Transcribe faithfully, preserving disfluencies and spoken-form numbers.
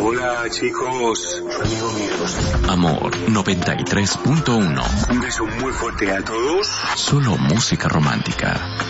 Hola, chicos. Su amigo mío. Amor noventa y tres punto uno. Un beso muy fuerte a todos. Solo música romántica.